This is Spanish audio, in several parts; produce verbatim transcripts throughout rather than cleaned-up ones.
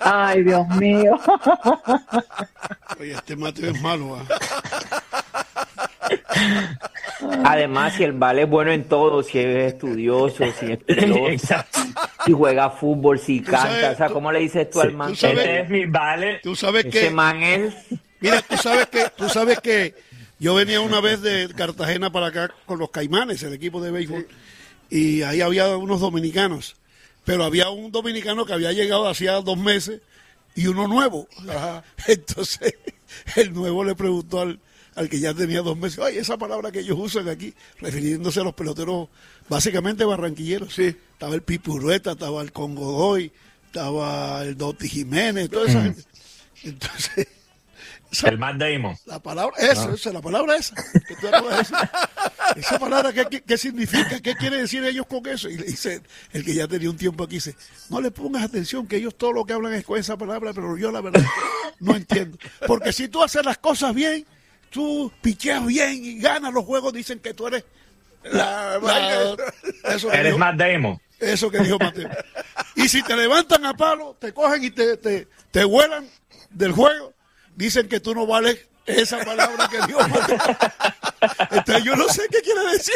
Ay, Dios mío. Oye, este Mateo es malo. ¿eh? Además, si el vale es bueno en todo, si es estudioso, si es piloso, si juega fútbol, si Tú canta, sabes, o sea, tú- ¿cómo le dices tú sí, al man? tú sabes- Este es mi vale. Tú sabes Ese que, man es... mira, tú sabes que, tú sabes que yo venía una vez de Cartagena para acá con los Caimanes, el equipo de béisbol, y ahí había unos dominicanos, pero había un dominicano que había llegado hacía dos meses y uno nuevo. Ajá. Entonces, el nuevo le preguntó al, al que ya tenía dos meses, oye, esa palabra que ellos usan aquí, refiriéndose a los peloteros básicamente barranquilleros. Sí. Estaba el Pipurueta, estaba el Congodoy, estaba el Dotti Jiménez, toda esa gente. Entonces, esa- El Matt Damon. la palabra, esa, esa, la palabra esa, que tú acabas de decir. Esa palabra, ¿qué, qué, qué significa? ¿Qué quiere decir ellos con eso? Y le dice, el que ya tenía un tiempo aquí, dice, no le pongas atención, que ellos todo lo que hablan es con esa palabra, pero yo la verdad no entiendo. Porque si tú haces las cosas bien, tú picheas bien y ganas los juegos, dicen que tú eres la, la- eso, que Eres dijo, Matt Damon. eso que dijo Mateo. Y si te levantan a palo, te cogen y te, te, te vuelan del juego, dicen que tú no vales esa palabra que dijo Mateo. Entonces yo no sé qué quiere decir.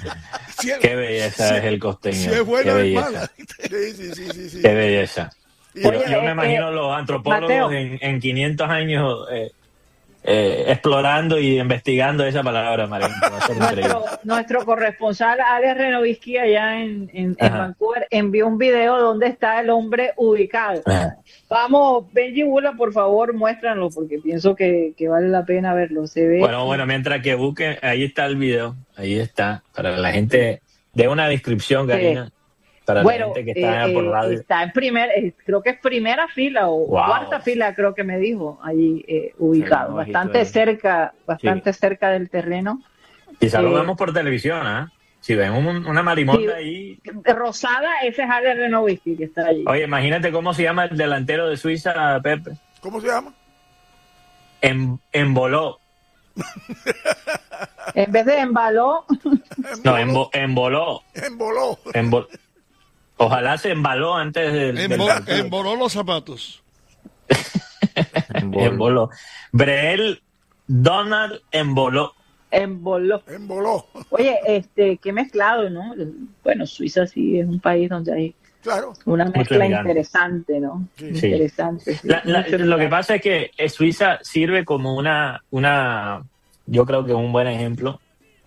Si es, Qué belleza si- es el costeño. si es buena Qué o es belleza. mala. Sí, sí, sí, sí, sí. Qué belleza. Yo, Oye, yo me eh, imagino eh, los antropólogos Mateo. en, en quinientos años eh, eh, explorando y investigando esa palabra, María. Va a ser increíble. Nuestro, nuestro corresponsal Alex Renovisky allá en, en, en Ajá. Vancouver envió un video donde está el hombre ubicado. Ajá. Vamos, Benji Bula, por favor, muéstranlo porque pienso que, que vale la pena verlo. Se ve. Bueno, bueno, mientras que busquen, ahí está el video, ahí está, para la gente, de una descripción, Karina, para Bueno, la gente que está eh, por eh, radio. está en primer, eh, creo que es primera fila o Wow. cuarta fila, creo que me dijo, allí eh, ubicado, Sí, bajito bastante ahí. cerca, bastante cerca del terreno. Y saludamos eh, por televisión, ¿ah? Si ven un- una marimonda Sí. ahí. Rosada, ese es Alex Renovisky que está allí. Oye, imagínate cómo se llama el delantero de Suiza, Pepe. ¿Cómo se llama? En, emboló. En vez de embaló, No, embo, emboló. Emboló. Embol- Ojalá se embaló antes del, del Embo- partido. emboló los zapatos. Emboló. Breel Donald emboló. emboló. Emboló. Oye, este, qué mezclado, ¿no? Bueno, Suiza sí es un país donde hay Claro. una Mucho mezcla migrante. interesante, ¿no? Sí. Interesante. sí. La- la- Mucho lo que migrante. pasa es que eh, Suiza sirve como una, una yo creo que un buen ejemplo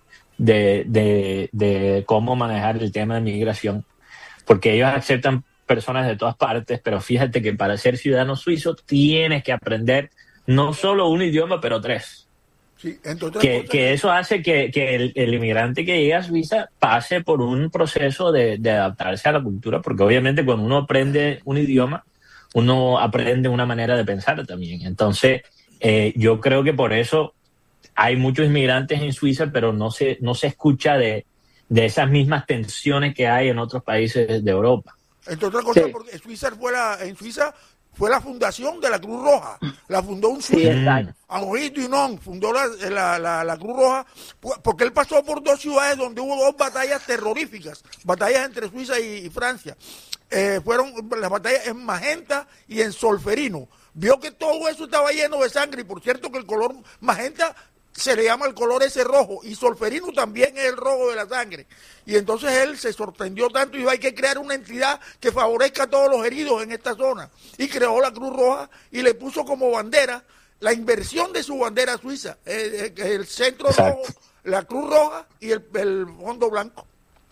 de, de, de cómo manejar el tema de migración, porque ellos aceptan personas de todas partes, pero fíjate que para ser ciudadano suizo tienes que aprender no solo un idioma, pero tres. Sí, entonces, Que, que eso hace que, que el, el inmigrante que llega a Suiza pase por un proceso de, de adaptarse a la cultura, porque obviamente cuando uno aprende un idioma, uno aprende una manera de pensar también. Entonces, eh, yo creo que por eso hay muchos inmigrantes en Suiza, pero no se, no se escucha de, de esas mismas tensiones que hay en otros países de Europa. Entre otras cosas, Sí. porque Suiza fue la, en Suiza fue la fundación de la Cruz Roja. La fundó un Sí, suizo. exacto. Henri Dunant fundó la, la, la, la Cruz Roja pu- porque él pasó por dos ciudades donde hubo dos batallas terroríficas, batallas entre Suiza y, y Francia. Eh, fueron las batallas en Magenta y en Solferino. Vio que todo eso estaba lleno de sangre y por cierto que el color magenta se le llama el color ese rojo y Solferino también es el rojo de la sangre. Y entonces él se sorprendió tanto y dijo, hay que crear una entidad que favorezca a todos los heridos en esta zona. Y creó la Cruz Roja y le puso como bandera la inversión de su bandera suiza, eh, eh, el centro Exacto. rojo, la Cruz Roja y el, el fondo blanco.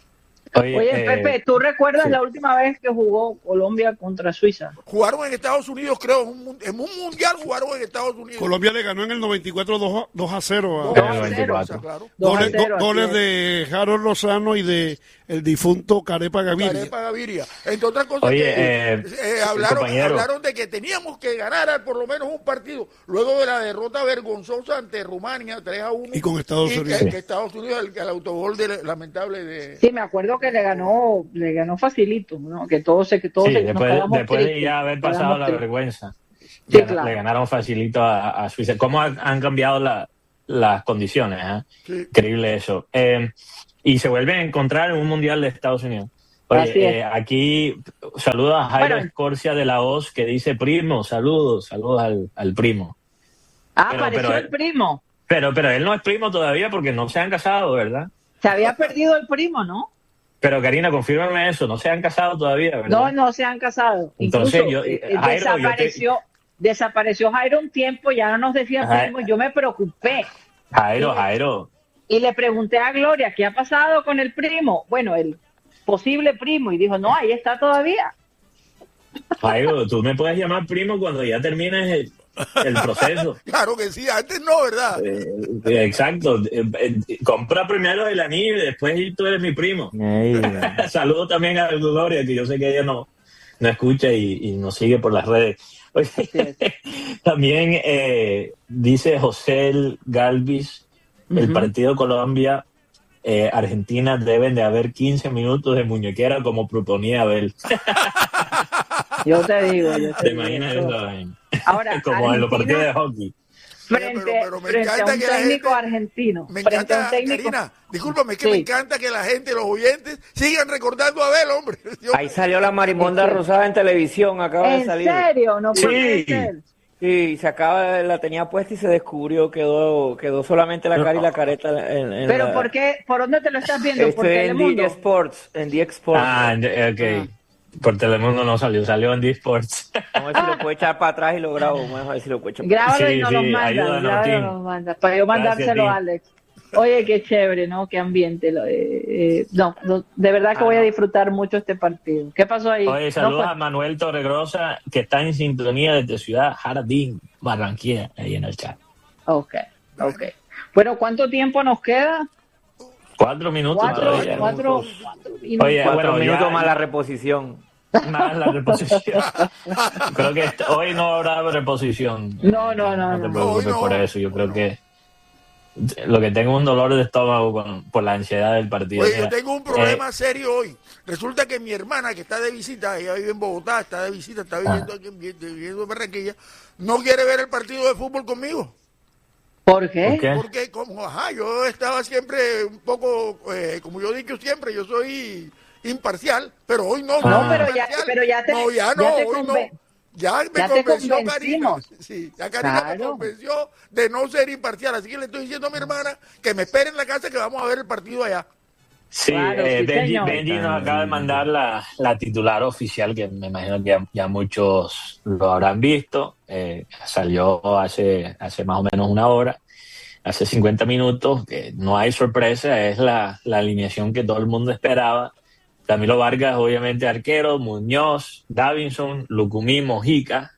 Oye, eh, Pepe, ¿tú recuerdas sí. la última vez que jugó Colombia contra Suiza? Jugaron en Estados Unidos, creo, en un, mun- en un mundial jugaron en Estados Unidos. Colombia le ganó en el noventa y cuatro dos a cero. Dos A, En el a noventa y cero, cuatro. o sea, claro. dos a goles cero, go- goles así de Harold Lozano y de el difunto Carepa Gaviria. Carepa Gaviria. Entre otras cosas, Oye, que, eh, eh, hablaron, compañero. hablaron de que teníamos que ganar por lo menos un partido luego de la derrota vergonzosa ante Rumania tres a uno Y con Estados y Unidos. que, que Estados Unidos el, el autogol de, lamentable de Sí, me acuerdo que le ganó, le ganó facilito, ¿no? Que todos se, que todos Sí, se, nos después, quedamos después de tristes, ya haber quedamos pasado la tristes. vergüenza, Sí, ya claro. le ganaron facilito a, a Suiza. ¿Cómo han, han cambiado la- las condiciones? eh? Sí. Increíble eso. Eh, y se vuelven a encontrar en un mundial de Estados Unidos. Oye, eh, aquí saluda a Jairo Bueno. Escorcia de la Hoz, que dice primo, saludos, saludos al, al primo. Ah, Pero- apareció pero- el primo. Pero, pero él no es primo todavía porque no se han casado, ¿verdad? Se había perdido el primo, ¿no? Pero Karina, confírmame eso, no se han casado todavía, ¿verdad? No, no se han casado. Entonces, Incluso yo- eh, Jairo, yo te- desapareció, desapareció Jairo un tiempo, ya no nos decía Ajá. primo, yo me preocupé. Jairo, Sí. Jairo, Y le pregunté a Gloria, ¿qué ha pasado con el primo? Bueno, el posible primo. Y dijo, no, ahí está todavía. Jairo, tú me puedes llamar primo cuando ya termines el, el proceso. Claro que sí, antes no, ¿verdad? Eh, eh, exacto. Eh, eh, compra primero el anillo y después tú eres mi primo. Ey, Saludo también a Gloria, que yo sé que ella no, no escucha y, y nos sigue por las redes. Oye, también eh, dice José Galvis, el Ujú. partido Colombia, eh, Argentina deben de haber quince minutos de muñequera como proponía Abel. Yo te digo, yo te ¿Te digo. imaginas eso. eso? vaina? Ahora, Como en los Argentina- partidos de hockey. Frente, Pero- pero me frente a encanta un que la técnico gente- argentino. Me frente a encanta, un técnico. Karina, discúlpame, es que Sí. me encanta que la gente, los oyentes, sigan recordando a Abel, hombre. Yo- ahí salió la marimonda rosada en televisión, acaba de ¿En salir. serio? No puede Sí. ser. Sí, se acaba, la tenía puesta y se descubrió, quedó, quedó solamente la cara y la careta en, en Pero la- ¿por qué? ¿Por dónde te lo estás viendo? ¿Por Este en Telemundo? D Sports, en D Sports. Ah, ok. Por Telemundo no salió, salió en D-Sports. Vamos a ver si lo puedo echar para atrás y lo grabo. Vamos a ver si lo puedo echar para Grábalo Sí, y nos sí, lo mandas. ayúdanos, Grábalo y Tim. nos lo mandas. Para yo mandárselo Tim. a Alex. Oye, qué chévere, ¿no? Qué ambiente. lo- eh, eh, no, no, de verdad que Ah, voy a no. disfrutar mucho este partido. ¿Qué pasó ahí? Oye, No saludos fue- a Manuel Torregrosa, que está en sintonía desde Ciudad Jardín, Barranquilla, ahí en el chat. Ok, ok. Bueno, ¿cuánto tiempo nos queda? Cuatro minutos Cuatro, todavía. cuatro, cuatro minutos. Oye, cuatro bueno, minutos ya- más la reposición. Más la reposición. Creo que est- hoy no habrá reposición. No, no, no, No te no. preocupes Hoy no. por eso. Yo creo que lo que tengo es un dolor de estómago con- por la ansiedad del partido. Oye, yo Mira, tengo un eh, problema serio hoy. Resulta que mi hermana, que está de visita, ella vive en Bogotá, está de visita, está viviendo aquí en, viviendo en Barranquilla, no quiere ver el partido de fútbol conmigo. ¿Por qué? ¿por qué? Porque, como, ajá, yo estaba siempre un poco, eh, como yo he dicho siempre, yo soy imparcial, pero hoy no. No, soy pero ya- imparcial. pero ya te- No, ya ya no, te hoy no. conven- Ya me ya te convenció Karina. convencimos. Sí, ya Karina me Claro. convenció de no ser imparcial. Así que le estoy diciendo a mi hermana que me espere en la casa que vamos a ver el partido allá. Sí, Claro, eh, sí, Benji, señor. Benji nos acaba de mandar la, la titular oficial, que me imagino que ya, ya muchos lo habrán visto. Eh, salió hace, hace más o menos una hora, hace cincuenta minutos. Que no hay sorpresa, es la, la alineación que todo el mundo esperaba. Camilo Vargas, obviamente arquero, Muñoz, Davinson, Lucumí, Mojica,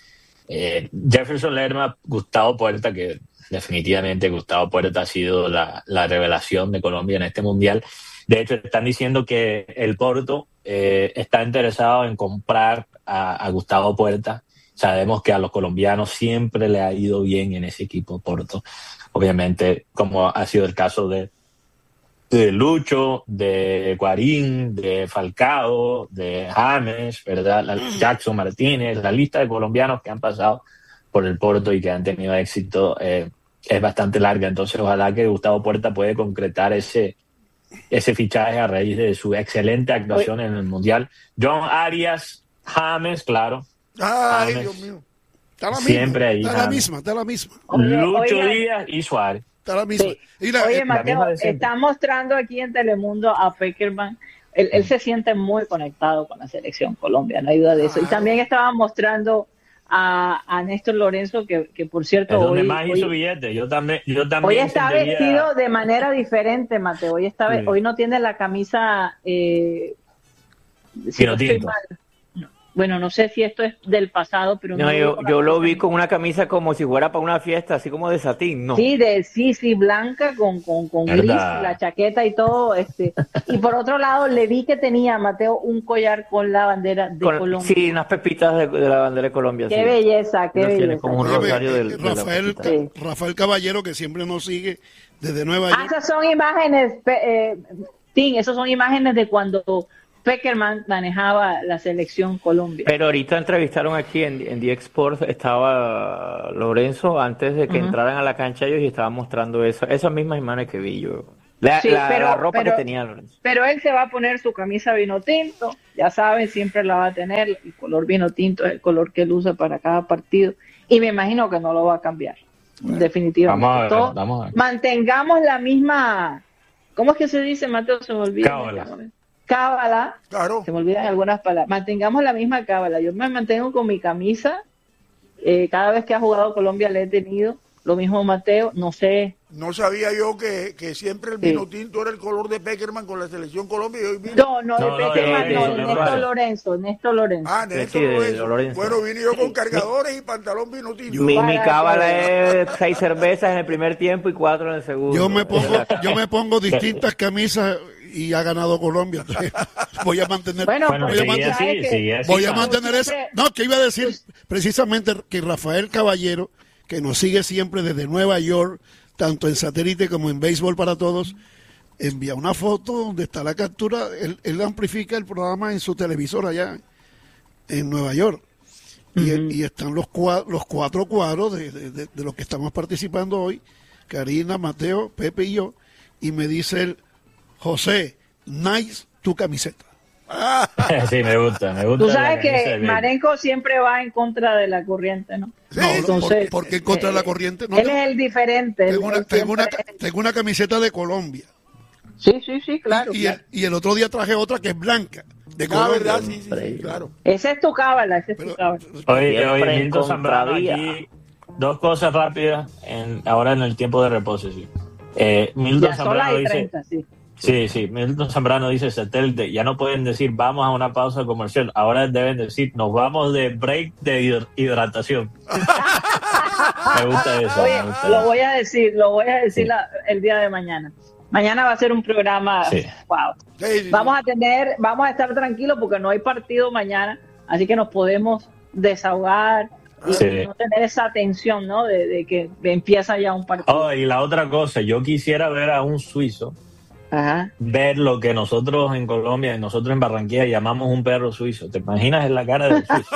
eh, Jefferson Lerma, Gustavo Puerta, que definitivamente Gustavo Puerta ha sido la, la revelación de Colombia en este mundial. De hecho, están diciendo que el Porto eh, está interesado en comprar a, a Gustavo Puerta. Sabemos que a los colombianos siempre le ha ido bien en ese equipo Porto. Obviamente, como ha sido el caso de, de Lucho, de Guarín, de Falcao, de James, ¿verdad? La- Jackson Martínez, la lista de colombianos que han pasado por el Porto y que han tenido éxito eh, es bastante larga. Entonces, ojalá que Gustavo Puerta puede concretar ese, ese fichaje a raíz de su excelente actuación en el Mundial. John Arias, James, claro. Ay, James. Dios mío. Está la misma. Siempre ahí, Está la James. misma, está la misma. Oye, Lucho oiga. Díaz y Suárez. Está la misma. Sí. Mira, Oye, eh, Mateo, misma de siempre. está mostrando aquí en Telemundo a Peckerman. Él, él se siente muy conectado con la selección Colombia, no hay duda de eso. Y Claro. también estaba mostrando a, a Néstor Lorenzo, que, que por cierto, Es donde hoy, más hoy- hizo billete. Yo también, yo hoy también está sentiría- vestido de manera diferente, Mateo. Hoy, está, ve- Sí. hoy no tiene la camisa. Eh, si Vino no estoy tinto. mal. No. Bueno, no sé si esto es del pasado, pero No, no yo, con la yo lo camisa vi con una camisa como si fuera para una fiesta, así como de satín, ¿no? Sí, de sí, sí, blanca con, con, con gris, ¿Verdad? la chaqueta y todo. Este. Y por otro lado, le vi que tenía, Mateo, un collar con la bandera de Con- Colombia. sí, unas pepitas de, de la bandera de Colombia. Qué sí. belleza, qué Lo tiene belleza. como un óyeme, rosario eh, del- de la Rafael, pepita. Sí. Rafael Caballero, que siempre nos sigue desde Nueva Ah, York. esas son imágenes, pe- eh, Tim, esas son imágenes de cuando Peckerman manejaba la selección Colombia. Pero ahorita entrevistaron aquí en, en The Export, estaba Lorenzo antes de que Ujú. entraran a la cancha ellos y estaban mostrando eso, esas mismas imágenes que vi yo. La, Sí, la- pero- la ropa pero- que tenía Lorenzo. Pero él se va a poner su camisa vino tinto, ya saben, siempre la va a tener, el color vino tinto es el color que él usa para cada partido, y me imagino que no lo va a cambiar, definitivamente. Vamos a ver, Todo- vamos a ver. Mantengamos la misma, ¿cómo es que se dice, Mateo? Se me olvida. Cábala. Cábala, Claro. se me olvidan algunas palabras. Mantengamos la misma cábala. Yo me mantengo con mi camisa, eh, cada vez que ha jugado Colombia le he tenido, lo mismo Mateo, no sé. No sabía yo que, que siempre el Sí. vino tinto era el color de Peckerman con la selección Colombia y hoy vino. No, no, de No, no, Peckerman, de- no, de- de de- Néstor de- Lorenzo, Néstor Lorenzo. Ah, Néstor Sí, de Lorenzo. Lorenzo. Bueno, vine yo con cargadores y pantalón vino tinto. Mi, mi Para cábala que- es seis cervezas en el primer tiempo y cuatro en el segundo. Yo me pongo, yo me pongo distintas camisas y ha ganado Colombia. Entonces, voy a mantener, Bueno, Bueno, voy a sigue mantener, así, ¿sabes qué? sigue así. voy a claro. mantener eso. Siempre- No, que iba a decir precisamente que Rafael Caballero, que nos sigue siempre desde Nueva York, tanto en satélite como en Béisbol para Todos, envía una foto donde está la captura. Él, él amplifica el programa en su televisor allá en Nueva York. Y, Ujú. y están los, cua- los cuatro cuadros de, de, de- de los que estamos participando hoy, Karina, Mateo, Pepe y yo, y me dice él, José, nice tu camiseta. Sí, me gusta, me gusta. Tú la sabes camisa que de Bill. Marenco siempre va en contra de la corriente, ¿no? No, no, Entonces, ¿por, por qué en contra de la eh, corriente? No, él tengo- es el diferente. él- tengo, una, él tengo, una, siempre- tengo una camiseta de Colombia. Sí, sí, sí, claro. y, y claro. el, y el otro día traje otra que es blanca, de Ah, Colombia. verdad, sí, sí, sí, claro. Ese es tu cábala, ese es Pero- tu cábala. Oye, Siempre oye, en Milton Zambrano contravía. aquí, dos cosas rápidas en, ahora en el tiempo de reposo, sí. Eh, Milton Ya son Zambrano las y dice, treinta, sí. sí, sí, Milton Zambrano dice satélite, ya no pueden decir vamos a una pausa comercial, ahora deben decir nos vamos de break de hid- hidratación. Me gusta eso, Oye, me gusta lo eso. voy a decir, lo voy a decir Sí. la- el día de mañana. Mañana va a ser un programa, Sí. wow. Sí, sí, sí. Vamos a tener, vamos a estar tranquilos porque no hay partido mañana, así que nos podemos desahogar y Sí. no tener esa tensión, ¿no? De, de que empieza ya un partido. Oh, y la otra cosa, yo quisiera ver a un suizo Ajá. ver lo que nosotros en Colombia y nosotros en Barranquilla llamamos un perro suizo. ¿Te imaginas en la cara del suizo?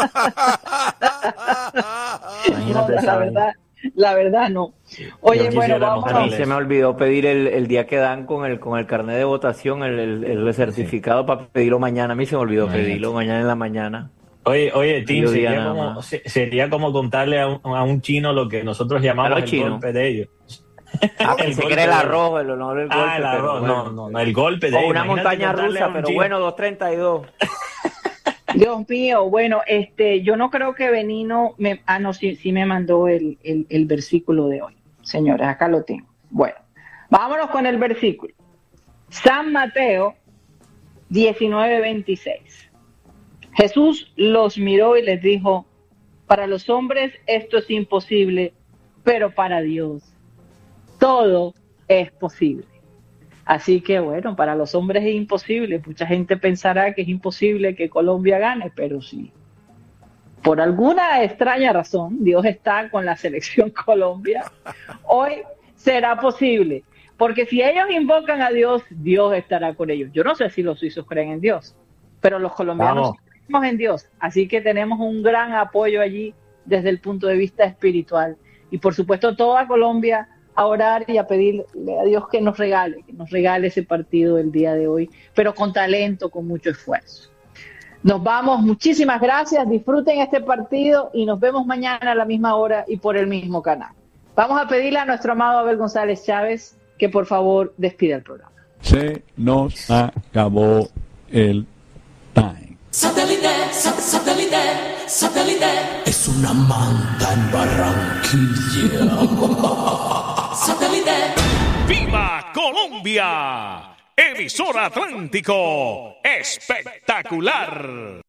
No, Imagínate la esa verdad, la verdad no. Oye, Yo bueno, quisiera A vamos. mostrarle. mí se me olvidó pedir el, el día que dan con el con el carnet de votación, el, el, el certificado para pedirlo mañana. A mí se me olvidó Imagínate. pedirlo mañana en la mañana. Oye, oye, Tim, Mediodía sería nada como, más. se- sería como contarle a un, a un chino lo que nosotros llamamos A el los chinos. golpe de ellos. Ah, El pensé que golpe era el de- arroz, el honor del golpe. Ah, el pero arroz, bueno. no, no, no, el golpe de O ellos. una Imagínate montaña contarle a rusa, un pero chino. bueno, dos treinta y dos. Dios mío, bueno, este, yo no creo que Benino me, ah, no, sí, sí me mandó el, el, el versículo de hoy. Señores, acá lo tengo. Bueno, vámonos con el versículo. San Mateo diecinueve veintiséis. Jesús los miró y les dijo, para los hombres esto es imposible, pero para Dios todo es posible. Así que bueno, para los hombres es imposible. Mucha gente pensará que es imposible que Colombia gane, pero sí. Por alguna extraña razón, Dios está con la selección Colombia. Hoy será posible. Porque si ellos invocan a Dios, Dios estará con ellos. Yo no sé si los suizos creen en Dios, pero los colombianos Vamos. creemos en Dios. Así que tenemos un gran apoyo allí desde el punto de vista espiritual. Y por supuesto toda Colombia a orar y a pedirle a Dios que nos regale, que nos regale ese partido el día de hoy, pero con talento, con mucho esfuerzo. Nos vamos, muchísimas gracias, disfruten este partido y nos vemos mañana a la misma hora y por el mismo canal. Vamos a pedirle a nuestro amado Abel González Chávez que por favor despida el programa. Se nos acabó el time. Satélite, sa- satélite, satélite. Es una manta en Barranquilla. Satélite. ¡Viva Colombia! Emisora Atlántico, espectacular.